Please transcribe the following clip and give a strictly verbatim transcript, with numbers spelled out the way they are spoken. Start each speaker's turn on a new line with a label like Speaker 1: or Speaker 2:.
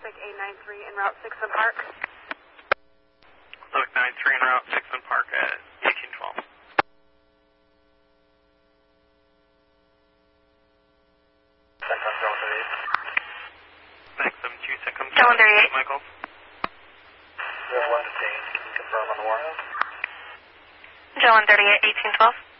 Speaker 1: Pacific eight nine three en route Sixth and Park.
Speaker 2: Pacific nine three en route Sixth and Park at eighteen twelve.
Speaker 3: Second, Delta thirty-eight.
Speaker 2: Max seven two, second.
Speaker 4: Delta thirty-eight.
Speaker 2: Michael.
Speaker 3: We have one detained. Can you confirm on the warrant?
Speaker 4: Delta thirty-eight, eighteen twelve.